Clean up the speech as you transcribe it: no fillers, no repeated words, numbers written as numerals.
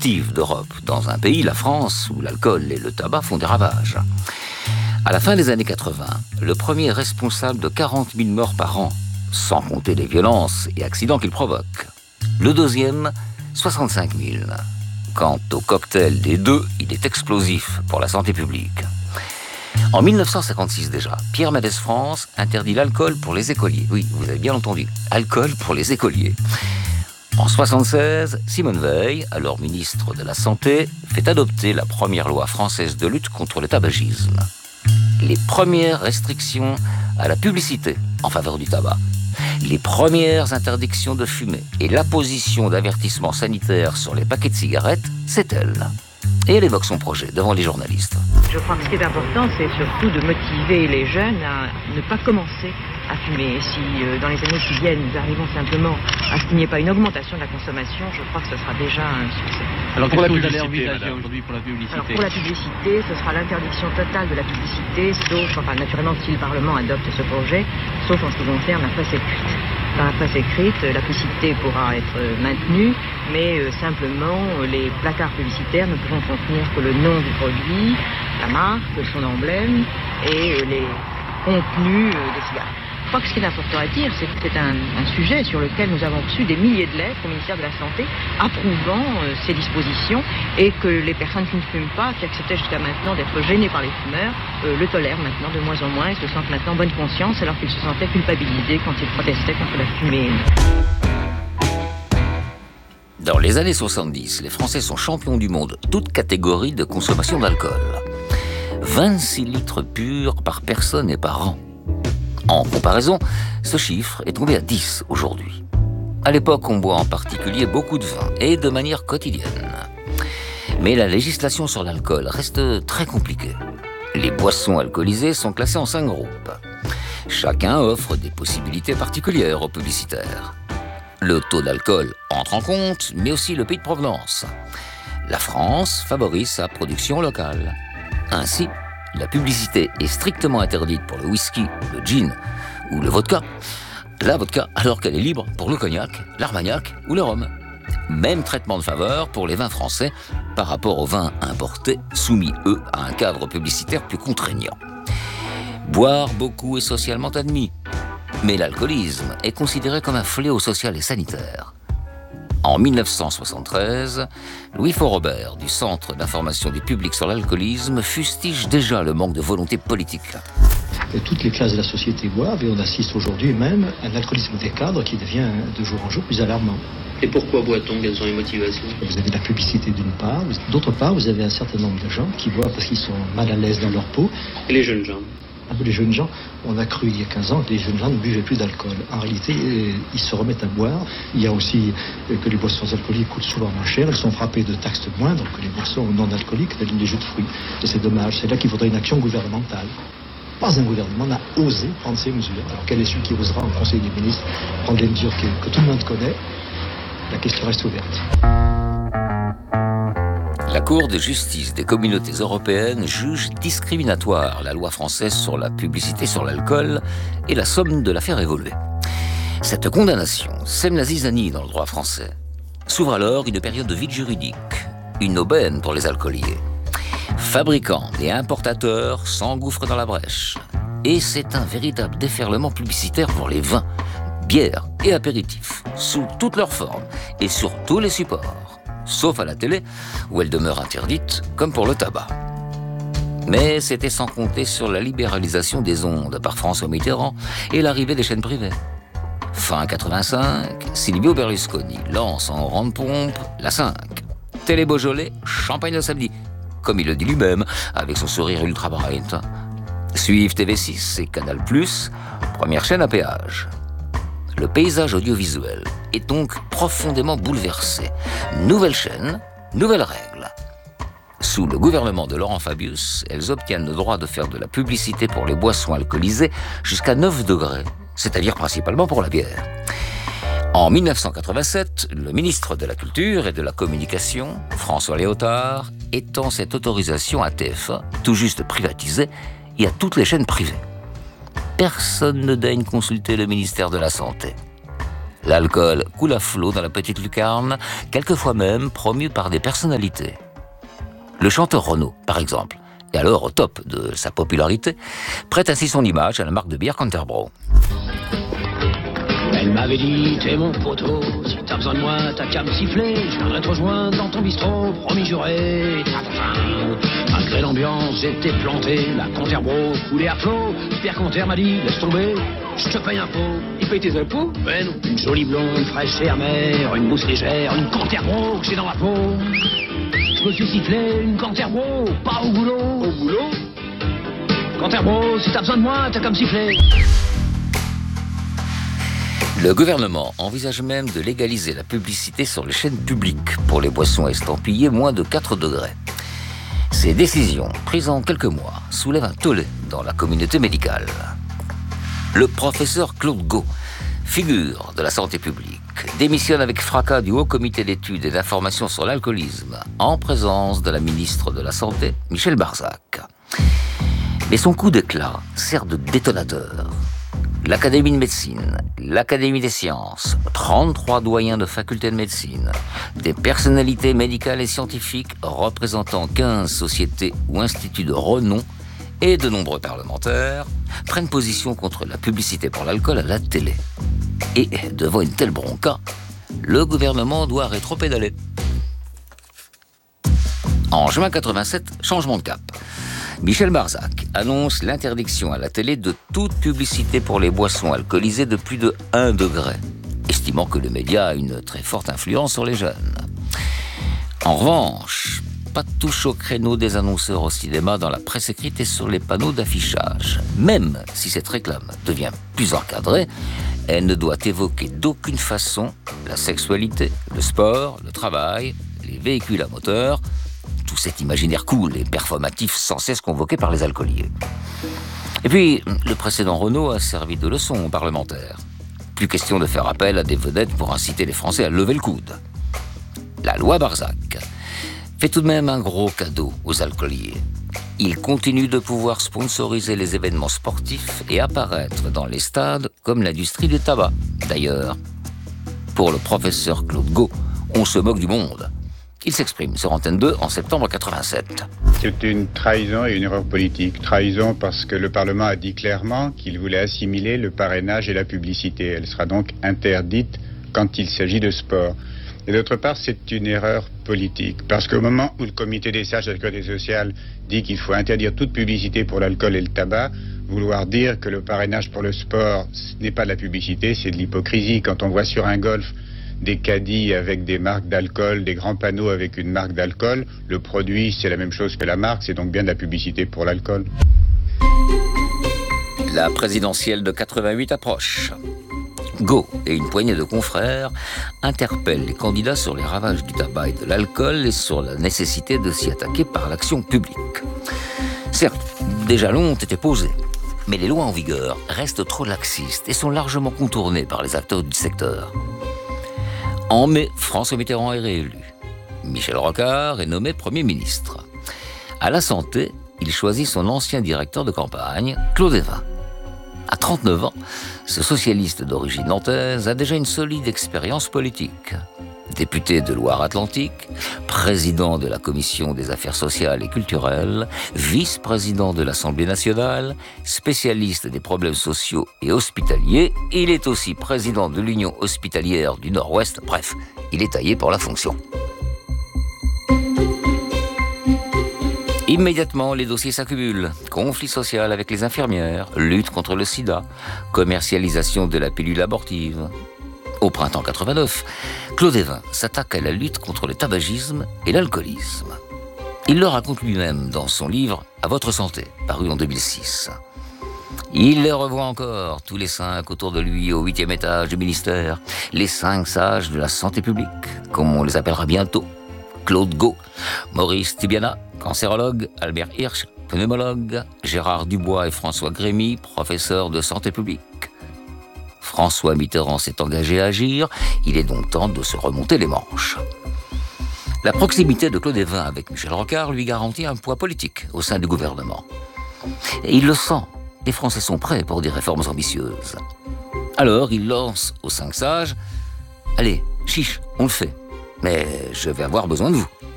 addictive d'Europe, dans un pays, la France, où l'alcool et le tabac font des ravages. À la fin des années 80, le premier est responsable de 40 000 morts par an, sans compter les violences et accidents qu'il provoque. Le deuxième, 65 000. Quant au cocktail des deux, il est explosif pour la santé publique. En 1956 déjà, Pierre Mendès France interdit l'alcool pour les écoliers. Oui, vous avez bien entendu, alcool pour les écoliers. En 1976, Simone Veil, alors ministre de la Santé, fait adopter la première loi française de lutte contre le tabagisme. Les premières restrictions à la publicité en faveur du tabac. Les premières interdictions de fumer et l'apposition d'avertissements sanitaires sur les paquets de cigarettes, c'est elle. Et elle évoque son projet devant les journalistes. Je crois que ce qui est important, c'est surtout de motiver les jeunes à ne pas commencer à fumer. Et si dans les années qui viennent, nous arrivons simplement à ce qu'il n'y ait pas une augmentation de la consommation, je crois que ce sera déjà un succès. Alors qu'est-ce que vous allez envisager aujourd'hui pour la publicité? Alors pour la publicité, ce sera l'interdiction totale de la publicité, sauf, enfin naturellement si le Parlement adopte ce projet, sauf en ce qui concerne la presse écrite. Dans la presse écrite, la publicité pourra être maintenue, mais simplement les placards publicitaires ne pourront contenir que le nom du produit, la marque, son emblème et les contenus des cigarettes. Je crois que ce qui est important à dire, c'est que c'est un sujet sur lequel nous avons reçu des milliers de lettres au ministère de la Santé approuvant ces dispositions et que les personnes qui ne fument pas, qui acceptaient jusqu'à maintenant d'être gênées par les fumeurs, le tolèrent maintenant de moins en moins et se sentent maintenant bonne conscience alors qu'ils se sentaient culpabilisés quand ils protestaient contre la fumée. Dans les années 70, les Français sont champions du monde, toutes catégories de consommation d'alcool. 26 litres purs par personne et par an. En comparaison, ce chiffre est tombé à 10 aujourd'hui. À l'époque, on boit en particulier beaucoup de vin et de manière quotidienne. Mais la législation sur l'alcool reste très compliquée. Les boissons alcoolisées sont classées en 5 groupes. Chacun offre des possibilités particulières aux publicitaires. Le taux d'alcool entre en compte, mais aussi le pays de provenance. La France favorise sa production locale. Ainsi, la publicité est strictement interdite pour le whisky, le gin ou le vodka. La vodka, alors qu'elle est libre pour le cognac, l'armagnac ou le rhum. Même traitement de faveur pour les vins français par rapport aux vins importés, soumis, eux, à un cadre publicitaire plus contraignant. Boire beaucoup est socialement admis, mais l'alcoolisme est considéré comme un fléau social et sanitaire. En 1973, Louis Faurobert, du Centre d'information du public sur l'alcoolisme, fustige déjà le manque de volonté politique. Et toutes les classes de la société boivent et on assiste aujourd'hui même à un alcoolisme des cadres qui devient de jour en jour plus alarmant. Et pourquoi boit-on? Quelles sont les motivations? Vous avez la publicité d'une part, d'autre part vous avez un certain nombre de gens qui boivent parce qu'ils sont mal à l'aise dans leur peau. Et les jeunes gens? Les jeunes gens, on a cru il y a 15 ans que les jeunes gens ne buvaient plus d'alcool. En réalité, ils se remettent à boire. Il y a aussi que les boissons alcooliques coûtent souvent moins cher. Elles sont frappées de taxes moindres que les boissons non alcooliques, telles les jus de fruits. Et c'est dommage. C'est là qu'il faudrait une action gouvernementale. Pas un gouvernement n'a osé prendre ces mesures. Alors quel est celui qui osera en Conseil des ministres prendre les mesures que tout le monde connaît? La question reste ouverte. La Cour de justice des communautés européennes juge discriminatoire la loi française sur la publicité sur l'alcool et la somme de l'affaire évoluée. Cette condamnation sème la zizanie dans le droit français. S'ouvre alors une période de vide juridique, une aubaine pour les alcooliers. Fabricants et importateurs s'engouffrent dans la brèche. Et c'est un véritable déferlement publicitaire pour les vins, bières et apéritifs, sous toutes leurs formes et sur tous les supports. Sauf à la télé, où elle demeure interdite, comme pour le tabac. Mais c'était sans compter sur la libéralisation des ondes par François Mitterrand et l'arrivée des chaînes privées. Fin 85, Silvio Berlusconi lance en grande pompe la 5. Télé Beaujolais, champagne le samedi, comme il le dit lui-même, avec son sourire ultra bright. Suivent TV6 et Canal+, première chaîne à péage. Le paysage audiovisuel est donc profondément bouleversé. Nouvelle chaîne, nouvelles règles. Sous le gouvernement de Laurent Fabius, elles obtiennent le droit de faire de la publicité pour les boissons alcoolisées jusqu'à 9 degrés, c'est-à-dire principalement pour la bière. En 1987, le ministre de la Culture et de la Communication, François Léotard, étend cette autorisation à TF1, tout juste privatisée, et à toutes les chaînes privées. Personne ne daigne consulter le ministère de la Santé. L'alcool coule à flot dans la petite lucarne, quelquefois même promu par des personnalités. Le chanteur Renaud, par exemple, et alors au top de sa popularité, prête ainsi son image à la marque de bière Canterbro. Elle m'avait dit, t'es mon poteau, si t'as besoin de moi, t'as qu'à me siffler, je viendrai te rejoindre dans ton bistrot, promis juré, malgré l'ambiance, j'étais planté, la Canterbro coulait à flot, Pierre Canter m'a dit, laisse tomber, je te paye un pot. Il paye tes impôts? Ouais, non. Une jolie blonde, fraîche et amère, une mousse légère, une Canterbro que j'ai dans la peau. Je me suis sifflé une Canterbro, pas au boulot. Au boulot? Canterbro, si t'as besoin de moi, t'as qu'à me siffler. Le gouvernement envisage même de légaliser la publicité sur les chaînes publiques pour les boissons estampillées moins de 4 degrés. Ces décisions, prises en quelques mois, soulèvent un tollé dans la communauté médicale. Le professeur Claude Gau, figure de la santé publique, démissionne avec fracas du Haut Comité d'études et d'information sur l'alcoolisme, en présence de la ministre de la Santé, Michel Barzac. Mais son coup d'éclat sert de détonateur. L'Académie de médecine, l'Académie des sciences, 33 doyens de facultés de médecine, des personnalités médicales et scientifiques représentant 15 sociétés ou instituts de renom et de nombreux parlementaires prennent position contre la publicité pour l'alcool à la télé. Et devant une telle bronca, le gouvernement doit rétropédaler. En juin 87, changement de cap. Michel Barzac annonce l'interdiction à la télé de toute publicité pour les boissons alcoolisées de plus de 1 degré, estimant que le média a une très forte influence sur les jeunes. En revanche, pas de touche au créneau des annonceurs au cinéma, dans la presse écrite et sur les panneaux d'affichage. Même si cette réclame devient plus encadrée, elle ne doit évoquer d'aucune façon la sexualité, le sport, le travail, les véhicules à moteur, tout cet imaginaire cool et performatif sans cesse convoqué par les alcooliers. Et puis, le précédent Renault a servi de leçon aux parlementaires. Plus question de faire appel à des vedettes pour inciter les Français à lever le coude. La loi Barzac fait tout de même un gros cadeau aux alcooliers. Ils continuent de pouvoir sponsoriser les événements sportifs et apparaître dans les stades comme l'industrie du tabac. D'ailleurs, pour le professeur Claude Gau, on se moque du monde. Il s'exprime sur Antenne 2 en septembre 87. C'est une trahison et une erreur politique. Trahison parce que le Parlement a dit clairement qu'il voulait assimiler le parrainage et la publicité. Elle sera donc interdite quand il s'agit de sport. Et d'autre part, c'est une erreur politique. Parce qu'au moment où le comité des sages de la sécurité sociale dit qu'il faut interdire toute publicité pour l'alcool et le tabac, vouloir dire que le parrainage pour le sport, ce n'est pas de la publicité, c'est de l'hypocrisie. Quand on voit sur un golf des caddies avec des marques d'alcool, des grands panneaux avec une marque d'alcool, le produit, c'est la même chose que la marque, c'est donc bien de la publicité pour l'alcool. La présidentielle de 88 approche. Gau et une poignée de confrères interpellent les candidats sur les ravages du tabac et de l'alcool et sur la nécessité de s'y attaquer par l'action publique. Certes, des jalons ont été posés, mais les lois en vigueur restent trop laxistes et sont largement contournées par les acteurs du secteur. En mai, François Mitterrand est réélu. Michel Rocard est nommé Premier ministre. À la santé, il choisit son ancien directeur de campagne, Claude Évin. À 39 ans, ce socialiste d'origine nantaise a déjà une solide expérience politique. Député de Loire-Atlantique, président de la Commission des affaires sociales et culturelles, vice-président de l'Assemblée nationale, spécialiste des problèmes sociaux et hospitaliers, il est aussi président de l'Union hospitalière du Nord-Ouest. Bref, il est taillé pour la fonction. Immédiatement, les dossiers s'accumulent. Conflit social avec les infirmières, lutte contre le sida, commercialisation de la pilule abortive. Au printemps 89, Claude Évin s'attaque à la lutte contre le tabagisme et l'alcoolisme. Il le raconte lui-même dans son livre « À votre santé », paru en 2006. Il les revoit encore, tous les 5 autour de lui au 8e étage du ministère, les 5 sages de la santé publique, comme on les appellera bientôt. Claude Gau, Maurice Tibiana, cancérologue, Albert Hirsch, pneumologue, Gérard Dubois et François Grémy, professeurs de santé publique. François Mitterrand s'est engagé à agir, il est donc temps de se remonter les manches. La proximité de Claude Évin avec Michel Rocard lui garantit un poids politique au sein du gouvernement. Et il le sent, les Français sont prêts pour des réformes ambitieuses. Alors il lance aux 5 sages Allez, chiche, on le fait. Mais je vais avoir besoin de vous.